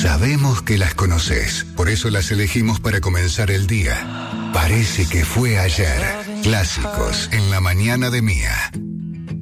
Sabemos que las conoces, por eso las elegimos para comenzar el día. Parece que fue ayer. Clásicos en la mañana de Mía.